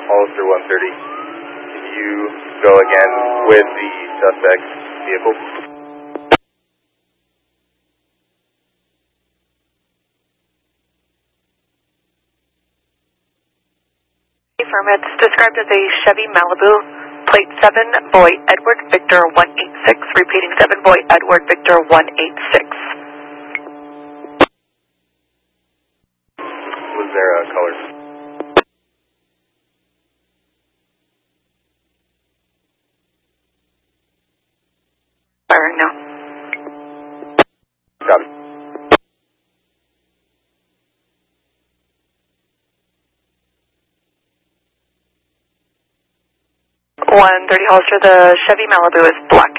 Hollister 130. Can you go again with the suspect's vehicle? Affirm, it's described as a Chevy Malibu, plate 7, boy Edward Victor 186, repeating 7, boy Edward Victor 186. Was there a color? Firing now. Got it. Hollister, the Chevy Malibu is black